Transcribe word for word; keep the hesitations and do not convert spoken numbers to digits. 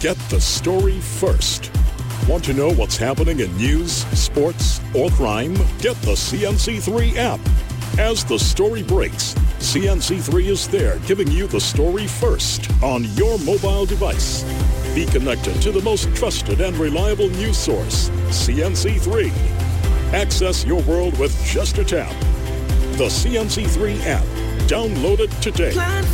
Get the story first. Want to know what's happening in news, sports, or crime? Get the C N C three app. As the story breaks, C N C three is there giving you the story first on your mobile device. Be connected to the most trusted and reliable news source, C N C three. Access your world with just a tap. The C N C three app. Download it today. Plan